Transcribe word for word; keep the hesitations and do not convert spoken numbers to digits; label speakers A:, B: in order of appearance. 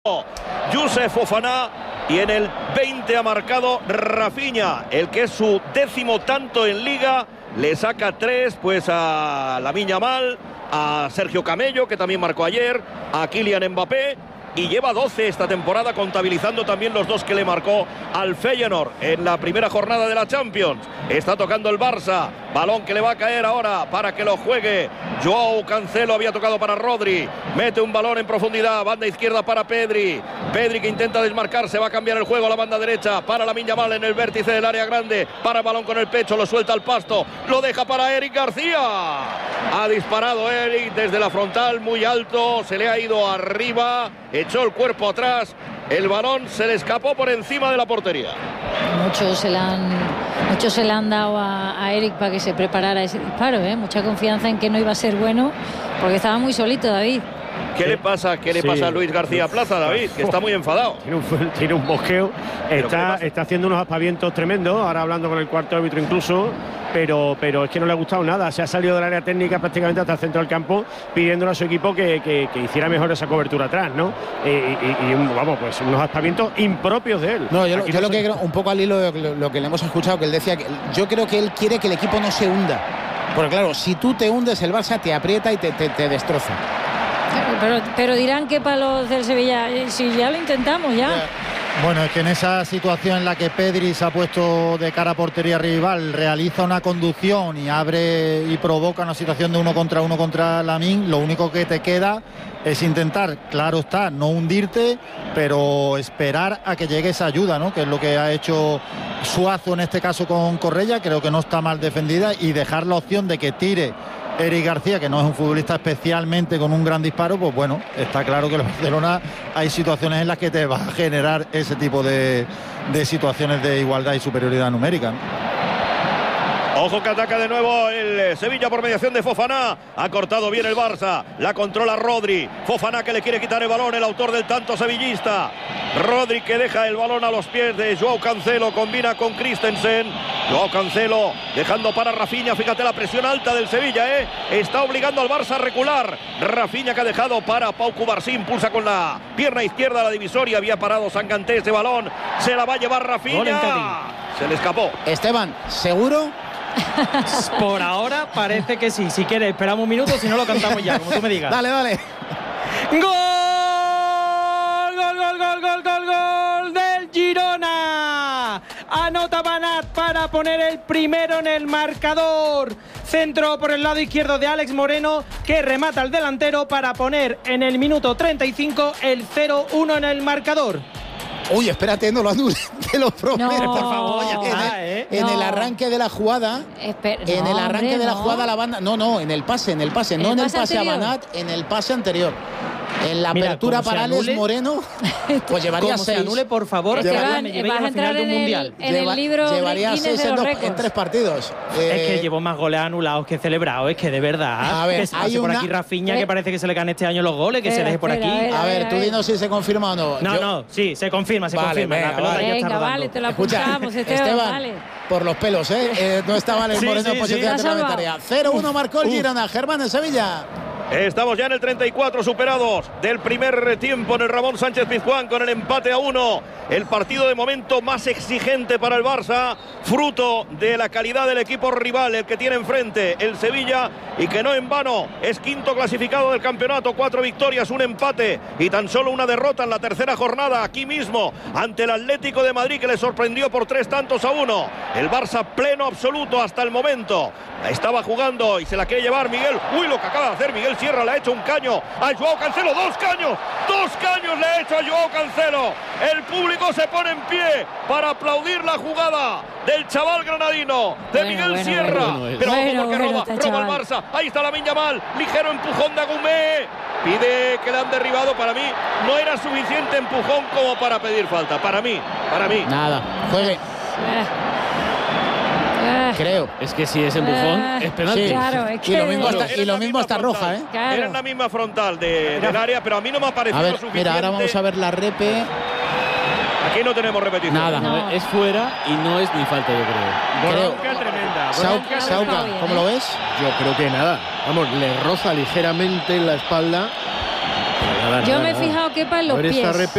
A: Youssouf Fofana, y en el veinte ha marcado Rafinha, el que es su décimo tanto en Liga. Le saca tres pues a Lamine Yamal, a Sergio Camello, que también marcó ayer, a Kylian Mbappé, y lleva doce esta temporada, contabilizando también los dos que le marcó al Feyenoord en la primera jornada de la Champions. Está tocando el Barça, balón que le va a caer ahora para que lo juegue Joao Cancelo. Había tocado para Rodri, mete un balón en profundidad, banda izquierda para Pedri. Pedri que intenta desmarcarse, va a cambiar el juego a la banda derecha para Lamine Yamal en el vértice del área grande, para el balón con el pecho, lo suelta al pasto, lo deja para Eric García. Ha disparado Eric desde la frontal, muy alto, se le ha ido arriba, echó el cuerpo atrás, el balón se le escapó por encima de la portería.
B: Muchos se le han, muchos se le han dado a, a Eric para que se preparara ese disparo, ¿eh? Mucha confianza en que no iba a ser bueno, porque estaba muy solito David.
A: ¿Qué le pasa? ¿Qué le sí. pasa a Luis García Plaza, David? Que está muy enfadado.
C: Tiene un, tiene un bosqueo, está, está haciendo unos aspavientos tremendos, ahora hablando con el cuarto árbitro incluso, pero, pero es que no le ha gustado nada. Se ha salido del área técnica prácticamente hasta el centro del campo, pidiéndole a su equipo que, que, que hiciera mejor esa cobertura atrás, ¿no? Eh, y, y un, vamos, pues unos aspavientos impropios de él.
D: No, yo, yo
C: no
D: lo
C: se...
D: que creo, un poco al hilo de lo, lo que le hemos escuchado, que él decía, que yo creo que él quiere que el equipo no se hunda. Porque claro, si tú te hundes, el Barça te aprieta y te, te, te destroza.
B: Pero, pero dirán que para los del Sevilla, si ya lo intentamos ya.
E: Bueno, es que en esa situación en la que Pedri se ha puesto de cara a portería rival, realiza una conducción y abre y provoca una situación de uno contra uno contra Lamine, lo único que te queda es intentar, claro está, no hundirte, pero esperar a que llegue esa ayuda, ¿no? Que es lo que ha hecho Suazo en este caso con Correia. Creo que no está mal defendida, y dejar la opción de que tire Eric García, que no es un futbolista especialmente con un gran disparo, pues bueno, está claro que el Barcelona hay situaciones en las que te va a generar ese tipo de, de situaciones de igualdad y superioridad numérica, ¿no?
A: Ojo que ataca de nuevo el Sevilla por mediación de Fofana. Ha cortado bien el Barça, la controla Rodri. Fofana que le quiere quitar el balón, el autor del tanto sevillista. Rodri que deja el balón a los pies de Joao Cancelo, combina con Christensen. Joao Cancelo dejando para Rafinha. Fíjate la presión alta del Sevilla, ¿eh? Está obligando al Barça a recular. Rafinha que ha dejado para Pau Cubarsí, impulsa con la pierna izquierda la divisoria. Había parado Sanganté ese balón, se la va a llevar Rafinha. Se le escapó.
D: Esteban, ¿seguro?
F: Por ahora parece que sí. Si quieres esperamos un minuto, si no lo cantamos ya, como tú me digas.
D: Dale, dale.
F: ¡Gol! ¡Gol, gol, gol, gol, gol, gol del Girona! Anota Banat para poner el primero en el marcador. Centro por el lado izquierdo de Alex Moreno, que remata al delantero para poner en el minuto treinta y cinco el cero uno en el marcador.
D: Uy, espérate, no lo anules, te lo prometo.
B: No,
D: por favor. Ya en, el, ¿eh? en no. el arranque de la jugada,
B: Esper
D: en
B: no,
D: el arranque
B: hombre,
D: de la
B: no.
D: jugada la banda, no, no, en el pase, en el pase, no en el pase a Banat, en el pase anterior. En la
F: Mira,
D: apertura para Alex Moreno, pues llevaría
F: como
D: seis.
F: se anule, por favor,
B: Esteban,
F: me
B: vas a entrar en el, en el libro
D: llevaría seis en, dos, en tres partidos.
F: Eh, es que llevo más goles anulados que celebrados, es que de verdad.
D: A ver,
F: que se
D: hay
F: por
D: una...
F: aquí Rafinha, que parece que se le caen este año los goles, que espera, se deje por
B: espera,
F: aquí.
B: A ver,
D: a ver,
B: a
D: tú
B: ver.
D: dinos si se confirma o no.
F: No,
D: Yo...
F: no, sí, se confirma, se
D: vale,
F: confirma.
D: Venga,
F: la pelota
D: vale.
F: ya está
B: Venga,
F: rodando.
B: vale, te la
D: Escucha,
B: apuntamos, Esteban,
D: Esteban,
B: vale.
D: por los pelos, ¿eh? eh no estaba Alex
F: Sí,
D: Moreno
F: sí,
D: en posición
F: sí.
D: reglamentaria. cero uno marcó el
F: Uf.
D: Girona. Germán de Sevilla.
A: Estamos ya en el treinta y cuatro superados del primer tiempo en el Ramón Sánchez Pizjuán con el empate a uno. El partido de momento más exigente para el Barça, fruto de la calidad del equipo rival, el que tiene enfrente el Sevilla, y que no en vano es quinto clasificado del campeonato. Cuatro victorias, un empate y tan solo una derrota en la tercera jornada aquí mismo ante el Atlético de Madrid, que le sorprendió por tres tantos a uno. El Barça pleno absoluto hasta el momento. Estaba jugando y se la quiere llevar Miguel. Uy, lo que acaba de hacer Miguel Sierra, le ha hecho un caño a Joao Cancelo. Dos caños, dos caños le ha hecho a Joao Cancelo. El público se pone en pie para aplaudir la jugada del chaval granadino, de
B: bueno,
A: Miguel
B: bueno,
A: Sierra.
B: bueno,
A: Pero
B: bueno,
A: ojo porque
B: bueno,
A: roba,
B: está
A: roba el
B: chaval.
A: Barça. Ahí está Lamine Yamal, ligero empujón de Agumé. Pide que le han derribado. Para mí no era suficiente empujón como para pedir falta. Para mí, para mí.
D: Nada, juegue.
B: Eh,
D: Creo.
G: Es que si es empujón,
B: eh,
G: es penalti.
D: Sí.
B: Claro, es que...
D: Y lo mismo
A: Bueno,
D: hasta,
A: era
D: y lo
A: la
D: mismo
A: misma
D: hasta
A: frontal.
D: roja, ¿eh?
B: Claro.
A: Era en la misma frontal de, del área, pero a mí no me ha parecido
D: A ver,
A: suficiente.
D: mira, ahora vamos a ver la repe.
A: Aquí no tenemos repetición.
D: Nada.
B: No.
G: Es fuera y no es ni falta, yo creo.
D: Creo.
C: Bronca tremenda.
D: Sau-
C: bronca
D: Sauca,
C: tremenda.
D: ¿cómo lo ves?
H: Yo creo que nada. Vamos, le roza ligeramente en la espalda
G: Nada,
B: Yo
G: nada,
B: me he
G: nada.
B: fijado, Kepa, en los
E: A ver esta
B: pies.